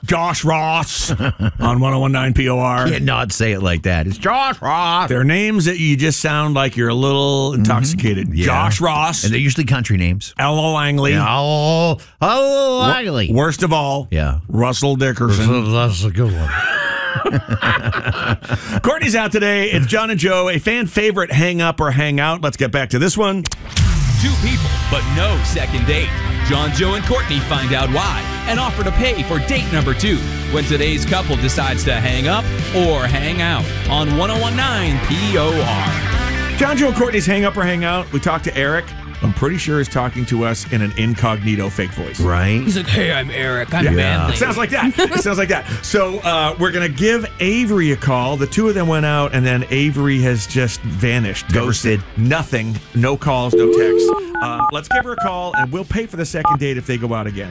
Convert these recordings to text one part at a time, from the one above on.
Josh Ross on 101.9 POR. Can't not say it like that. It's Josh Ross. They're names that you just sound like you're a little intoxicated. Yeah. Josh Ross. And they're usually country names. Ella Langley. Oh, Langley. Worst of all, Yeah. Russell Dickerson. That's a good one. Courtney's out today. It's John and Joe, a fan favorite hang up or hang out. Let's get back to this one. Two people, but no second date. John, Joe, and Courtney find out why and offer to pay for date number 2 when today's couple decides to hang up or hang out on 101.9 POR. John, Joe, and Courtney's hang up or hang out. We talked to Eric. I'm pretty sure he's talking to us in an incognito fake voice. Right? He's like, hey, I'm Eric. I'm Yeah. manly. It sounds like that. It sounds like that. So we're going to give Avery a call. The two of them went out, and then Avery has just vanished. Ghosted. Nothing. No calls, no texts. Let's give her a call, and we'll pay for the second date if they go out again.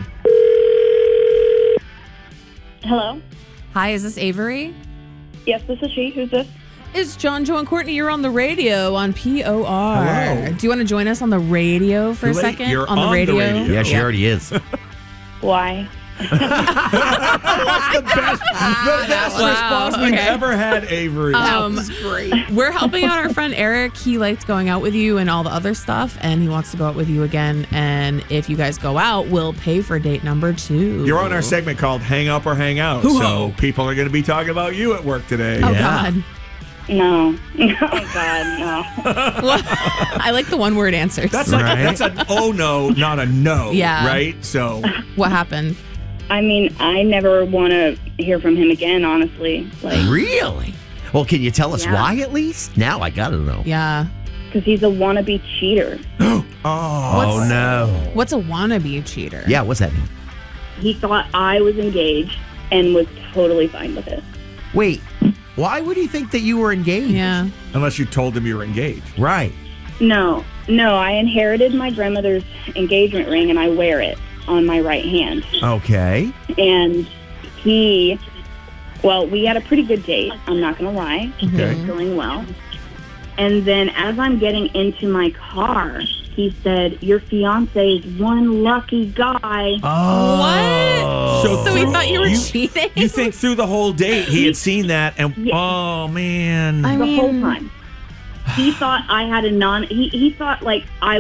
Hello? Hi, is this Avery? Yes, this is she. Who's this? It's John, Joe, and Courtney. You're on the radio on POR. Hello. Do you want to join us on the radio for Too a late. second? You're on the radio? Yeah, she already is. Why? That's the best response we've ever had, Avery. Great. We're helping out our friend Eric. He liked going out with you and all the other stuff, and he wants to go out with you again. And if you guys go out, we'll pay for date number 2. You're on our segment called Hang Up or Hang Out. So people are going to be talking about you at work today. Oh, Yeah. God. No. Oh, God, no. Well, I like the one-word answers. That's like Right. that's an oh no, not a no. Yeah. Right? So What happened? I mean, I never want to hear from him again, honestly. Like, Really? Well, can you tell us Yeah. why at least? Now I got to know. Yeah. because he's a wannabe cheater. Oh, no. What's a wannabe cheater? Yeah, what's that mean? He thought I was engaged and was totally fine with it. Wait, why would he think that you were engaged? Yeah. unless you told him you were engaged. Right. No, I inherited my grandmother's engagement ring and I wear it on my right hand. Okay. And we had a pretty good date, I'm not going to lie. Okay. It was going well. And then as I'm getting into my car, he said, your fiance is one lucky guy. Oh. What? So he through- thought you were cheating? You think through the whole date he had seen that and oh man. I The mean, whole time. He thought I had he thought like I